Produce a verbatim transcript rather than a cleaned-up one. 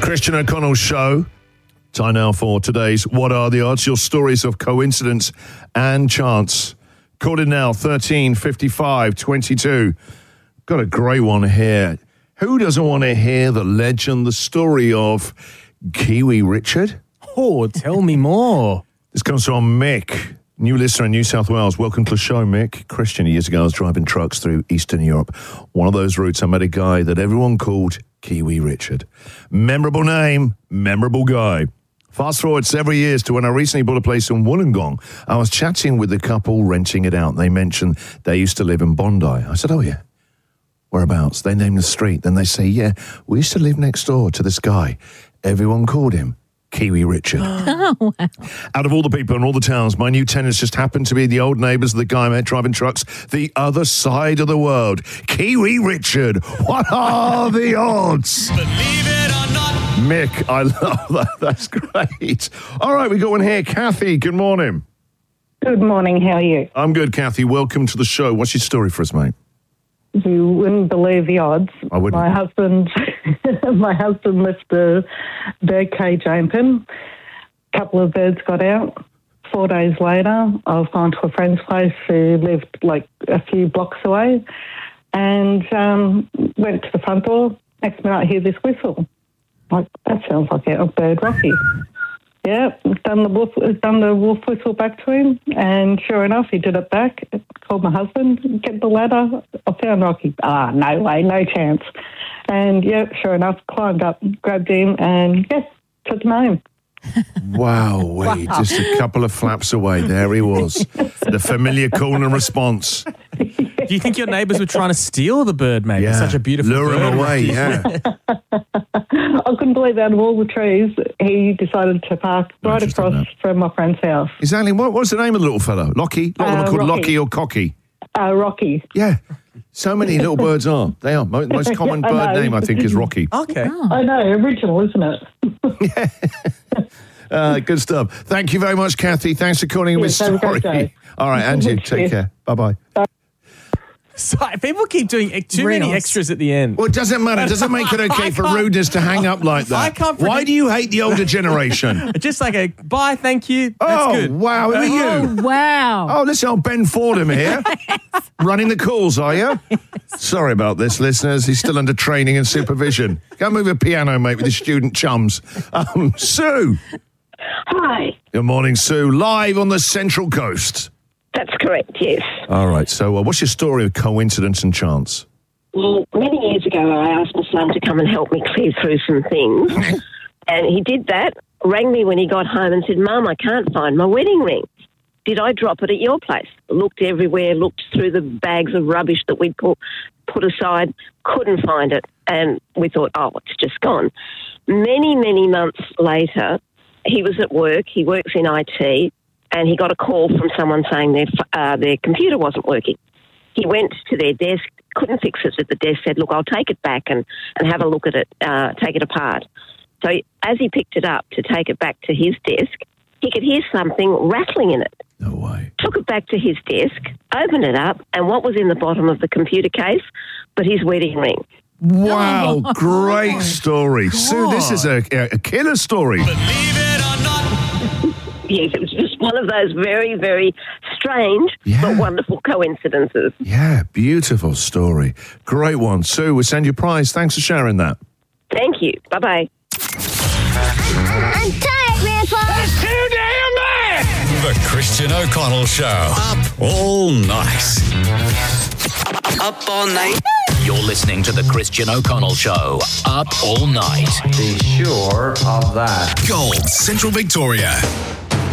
Christian O'Connell Show. Time now for today's What Are the Odds? Your stories of coincidence and chance. Call in now, thirteen fifty-five twenty-two. Got a great one here. Who doesn't want to hear the legend, the story of Kiwi Richard? Oh, tell me more. This comes from Mick, new listener in New South Wales. Welcome to the show, Mick. Christian, years ago, I was driving trucks through Eastern Europe. One of those routes, I met a guy that everyone called Kiwi Richard. Memorable name, memorable guy. Fast forward several years to when I recently bought a place in Wollongong. I was chatting with the couple renting it out. They mentioned they used to live in Bondi. I said, oh, yeah. Whereabouts? They named the street. Then they say, yeah, we used to live next door to this guy. Everyone called him Kiwi Richard. Oh, wow. Out of all the people in all the towns, my new tenants just happened to be the old neighbours of the guy I met driving trucks the other side of the world. Kiwi Richard. What are the odds? Believe it or not. Mick, I love that. That's great. All right, we got one here. Kathy, good morning. Good morning. How are you? I'm good, Kathy. Welcome to the show. What's your story for us, mate? You wouldn't believe the odds. I wouldn't. My husband, my husband left the bird cage open. A couple of birds got out. Four days later, I was going to a friend's place who lived like a few blocks away, and um, went to the front door. Next minute, I hear this whistle. Like, that sounds like a bird, Rocky. Yeah, done the wolf, done the wolf whistle back to him, and sure enough, he did it back. Called my husband, get the ladder. I found Rocky. Ah, no way, no chance. And yeah, sure enough, climbed up, grabbed him, and yes, took him home. Wow, wait, Wow. just a couple of flaps away. There he was. The familiar call and response. Do you think your neighbours were trying to steal the bird, mate? Yeah. It's such a beautiful Lure bird. him away, yeah. I couldn't believe out of all the trees, he decided to park right Interesting, across that. from my friend's house. Exactly. What, what's the name of the little fellow? Lockie? A lot of them Uh, are called Rocky. Lockie or Cocky. Uh, Rocky. Yeah. So many little birds are. They are. Mo- most common I bird know. name, I think, is Rocky. Okay. I know, original, isn't it? Uh, good stuff. Thank you very much, Kathy. Thanks for calling in with Yes, have a story. great day. All right, Andrew, take Cheers. care. Bye-bye. So, people keep doing e- too many Reels. extras at the end. Well, it doesn't matter. It doesn't make it okay I for can't- rudeness to hang up like that. I can't Why predict- do you hate the older generation? Just like a bye, thank you. That's oh, good. wow. Who are you? Oh, wow. Oh, listen, I'm Ben Fordham here. Running the calls, are you? Sorry about this, listeners. He's still under training and supervision. Go move a piano, mate, with his student chums. Um, Sue. Hi, Good morning, Sue. Live on the Central Coast. that's correct, yes. All right, so uh, what's your story of coincidence and chance? Well, many years ago, I asked my son to come and help me clear through some things. And he did that, rang me when he got home and said, Mum, I can't find my wedding ring. Did I drop it at your place? Looked everywhere, looked through the bags of rubbish that we'd put, put aside, couldn't find it. And we thought, oh, it's just gone. Many, many months later, he was at work, he works in I T, and he got a call from someone saying their uh, their computer wasn't working. He went to their desk, couldn't fix it at the desk, said, look, I'll take it back and, and have a look at it, uh, take it apart. So as he picked it up to take it back to his desk, he could hear something rattling in it. No way. Took it back to his desk, opened it up, and what was in the bottom of the computer case but his wedding ring. Wow, Oh, great my story. Sue, this is a, a killer story. Believe it or not. Yes, it was just one of those very, very strange Yeah. but wonderful coincidences. Yeah, beautiful story. Great one. Sue, we'll send you a prize. Thanks for sharing that. Thank you. Bye-bye. I'm tired, Grandpa. Too damn bad. The Christian O'Connell Show. Up all night. Up all night. You're listening to The Christian O'Connell Show, up all night. Be sure of that. Gold, Central Victoria.